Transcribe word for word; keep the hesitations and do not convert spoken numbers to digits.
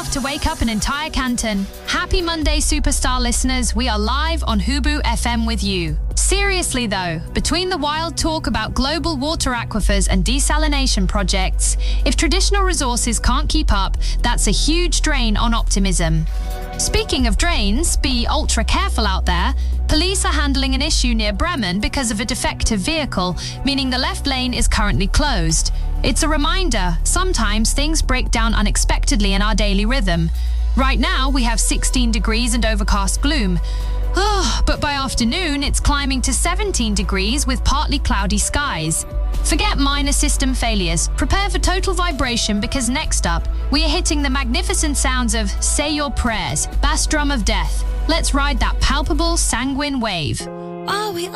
enough to wake up an entire canton. Happy Monday, superstar listeners. We are live on Hubu F M with you. Seriously though, between the wild talk about global water aquifers and desalination projects, if traditional resources can't keep up, that's a huge drain on optimism. Speaking of drains, be ultra careful out there. Police are handling an issue near Bremen because of a defective vehicle, meaning the left lane is currently closed. It's a reminder, sometimes things break down unexpectedly in our daily rhythm. Right now, we have sixteen degrees and overcast gloom. Oh, but by afternoon, it's climbing to seventeen degrees with partly cloudy skies. Forget minor system failures. Prepare for total vibration because next up, we are hitting the magnificent sounds of Say Your Prayers, Bass Drum of Death. Let's ride that palpable, sanguine wave. Are we